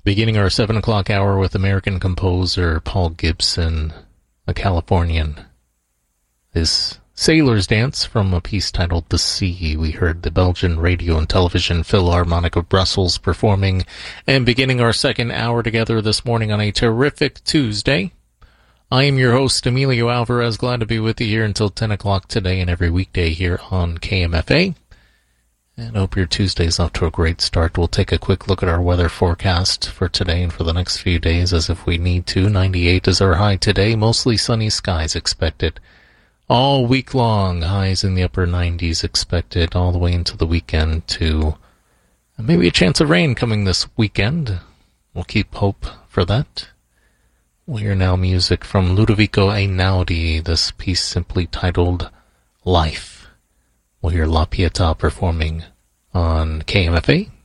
Beginning our 7 o'clock hour with American composer Paul Gibson, a Californian. His Sailor's Dance from a piece titled The Sea. We heard the Belgian Radio and Television Philharmonic of Brussels performing, and beginning our second hour together this morning on a terrific Tuesday. I am your host, Emilio Alvarez, glad to be with you here until 10 o'clock today and every weekday here on KMFA. And hope your Tuesday's off to a great start. We'll take a quick look at our weather forecast for today and for the next few days as if we need to. 98 is our high today, mostly sunny skies expected. All week long, highs in the upper 90s expected all the way into the weekend to maybe a chance of rain coming this weekend. We'll keep hope for that. We'll hear now music from Ludovico Einaudi, this piece simply titled Life. We'll hear La Pietà performing on KMFA